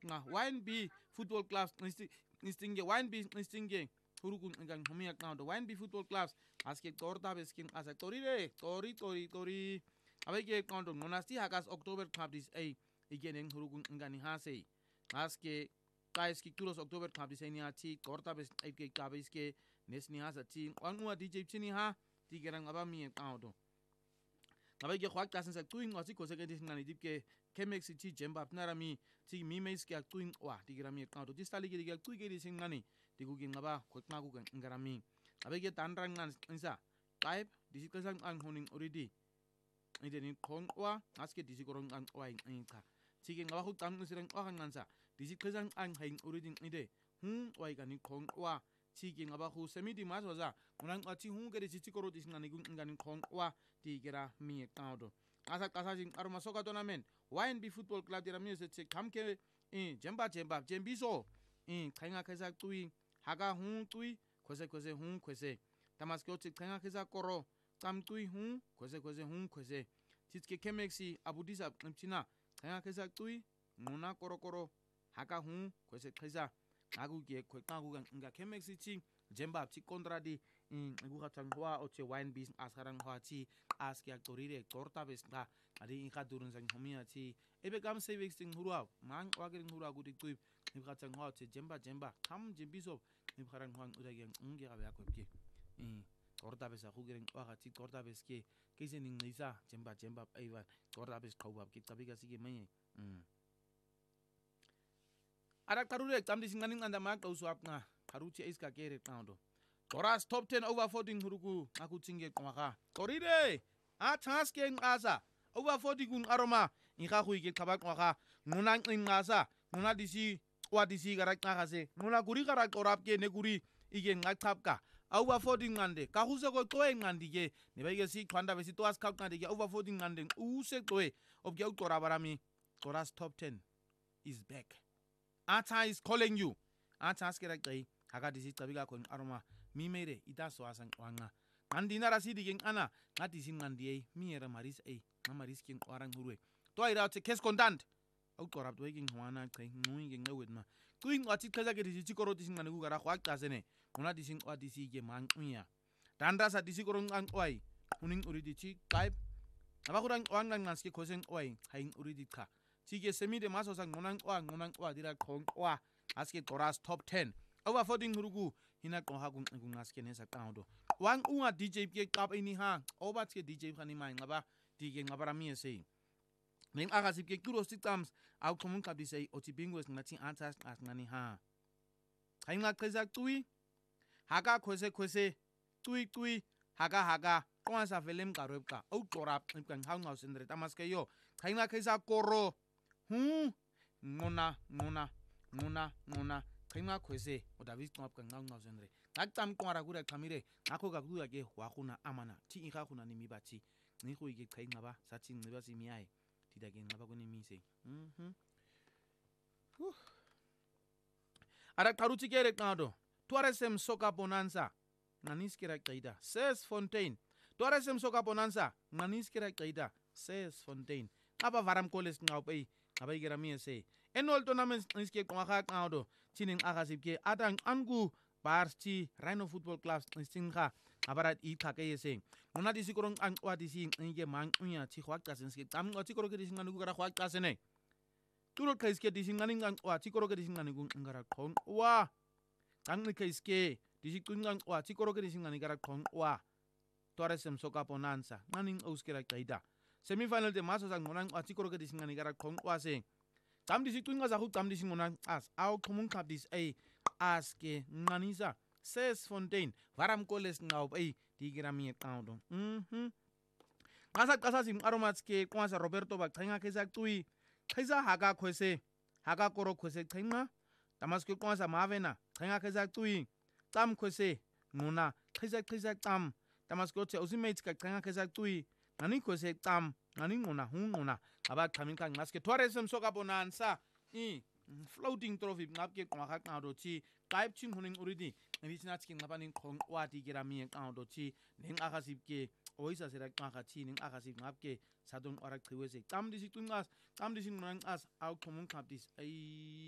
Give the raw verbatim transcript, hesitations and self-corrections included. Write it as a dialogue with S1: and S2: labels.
S1: nga Y N B Football Clubs ngistinge Y N B ngistinge hurukun ngang humia count Y N B Football Clubs aske torta beskin asa torire tori tori tori abeke count ngonasti hakas October club dis a igen hurukun ngani hase aske kais ki tulos October club dis ni ati torta bes ake kabiske nesni hasa ti anwa D J chini ha ti gerang abami count abeke khwa kasen sa tuing ati koseke dis ngani dipke Kemex City Jemba Narami ti mimes ke tuing wa ti gerami count ti stali ke tuige dis ngani digugin ngaba khotna ku ngarami abeke tanran ngan insa type disikasang ang honing already ide ni khongwa aske disikorong ang oai inka sige ngaba khu tam sirang wa ngansa disikasang ang haing already ide hu oai ka ni khongwa sige ngaba khu semidi masoza unang achi hu ke disikoro disngani gung ngani khongwa ti gera mi kaudo asa kasa jing aroma soka tournament Y N B Football Club dira mi se kamke in jemba jemba jembiso in khainga khaisa tui haga hu tui khose khose hu khose tamaske otik khainga khaisa koro tam tui hu khose khose hu khose titke kemexi abudisa mchina khainga khaisa tui ngona koro koro haga hu khose khaisa agu ge khotna gu nga kemexi chi jemba chi kontradi in gu khatang hwa oche Y N B askarang hwa chi aske aktorire torta besna adi in khadurun sang homia chi ebe kam savings ting hurwa mang wagering hurwa gu dik tui ni khatang hwa oche jemba jemba kam jembiso ni kharang hwang udageng unge ga ya kopke in torta besa khugering wa chi torta beske kese ning nisa jemba jemba aiwa torta bes khawab ki tabiga sige mai um Arak tarure tam disinganing anda mak tau suap nga karuchi iska kere taudo Toras top ten over fourteen huruku aku cingge kwaka torire a chance ke ngasa over forty gun aroma inga khui ke khabak kwaka ngunang ngasa nguna disi wa disi garak ngase nguna guri garak orap ke ne guri ige ngakapka over forty ngande ka huse ko toy ngandige ne ba yesi khanda besi toas khap ngande over forty ngande use toy obge utora barami Toras top ten is back Ata is calling you. Ata skera kai haga disi tabiga kon aroma mi mere ita so asan wanga. Ngandina rasidi geng ana ngati sim ngandie mi era maris e maris king orang hurwe. To ira te kes kondant. Au torap to geng hwana kai ngui geng ngawet ma. Tuing ati kaza ke disi chikoro disi nganu gara khwa kasene. Una disi kwa disi ge mang uya. Tanda sa disi korong ang oi. Uning uridi chi type. Aba kurang wang nang ngaski kosen oi haing uridi ka. Sige semi de maso sang ngonang wa ngonang wa dira khong wa aske Toras top ten over fourteen hurugu hina ko ha gung gung aske ne sa kaudo wang unga D J ke kap ini ha over ke D J khani mai ngaba di ke ngabara mi se ning aga sip ke kuro sitams au komun kap di sei otibingos ngati ansas as ngani ha hainga kheza tui haga khose khose tui tui haga haga kwa sa velem karobka au torap kan hang ngau sendre tamaske yo hainga kheza koro hu ngona ngona ngona ngona kaima kwese odavis twap kan ngau ngau sendre aktam kwara gura kamire ako ga gura ge wa khuna amana ti ikha khuna ni mibachi ni khu ige kai ngaba sachi ngiba si miai ti da ge ngaba kuni mi se mhm ara karuchi kere kado tourism soka bonanza nganiskira kaida ses fontaine tourism soka bonanza nganiskira kaida ses fontaine aba varam koles ngau pai abai gera mi se enol tournament iske kwaka kaudo chining agasipke atang angu barchi Rhino Football Club stingha abarat I thake yese una disikorong ang wa disi nge mang unya chi khwak tasenske tam ngo chikoro ke disinganu gara khwak tasene turo kaiske disinganing ang wa chikoro ke disingani gung ngara khon wa tang ni kaiske disikun ang wa chikoro ke disingani gara khon wa tourism soka bonanza naning auskera kaida semifinal de maso sang monang wa chikoro ke disingani gara khon wa se tam disi tuinga za hu tam disi monang as au komun kap dis ai aske nganisa ses fontaine varam koles ngau ai digira mi kaudo mhm kasa kasa sim aromatske kwasa Roberto ba thainga kesa tui khaisa haga khose haga koro khose thainga tamaske kwasa mavena thainga kesa tui tam khose nguna khaisa khaisa tam tamaske che usimate ka thainga kesa tui nani khose tam nani nguna hu nguna aba khamin ka ngaske tourism soka bonanza I floating trophy ngapke kwaka kaudo chi type ching huning uridi ngisnats king ngapaning khong wati gira mi kaudo chi ning akasipke oisa sera kwaka chi ning akasip ngapke sadon orak khiwese tam disi tungas tam disi nang as au komun kap dis ai